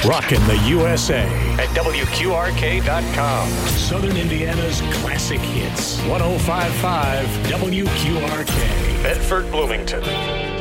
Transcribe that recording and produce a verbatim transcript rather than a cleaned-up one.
Rockin' the U S A at W Q R K dot com. Southern Indiana's classic hits. one oh five point five W Q R K. Bedford, Bloomington.